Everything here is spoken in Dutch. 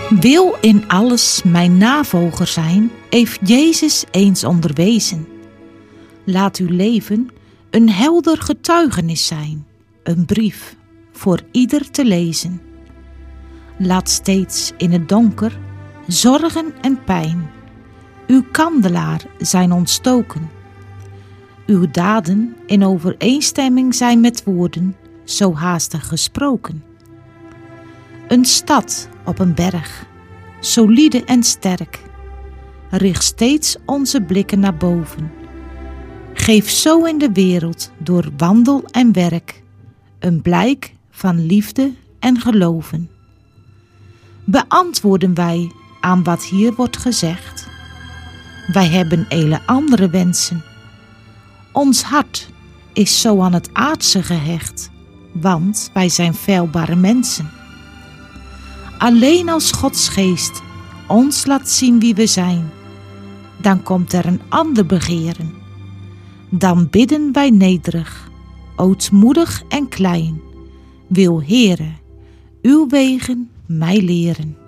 Wil in alles mijn navolger zijn, heeft Jezus eens onderwezen. Laat uw leven een helder getuigenis zijn, een brief voor ieder te lezen. Laat steeds in het donker zorgen en pijn uw kandelaar zijn ontstoken. Uw daden in overeenstemming zijn met woorden zo haastig gesproken. Een stad op een berg, solide en sterk, richt steeds onze blikken naar boven. Geef zo in de wereld door wandel en werk een blijk van liefde en geloven. Beantwoorden wij aan wat hier wordt gezegd? Wij hebben hele andere wensen. Ons hart is zo aan het aardse gehecht, want wij zijn feilbare mensen. Alleen als Gods geest ons laat zien wie we zijn, dan komt er een ander begeren. Dan bidden wij nederig, ootmoedig en klein, wil Heere, uw wegen mij leren.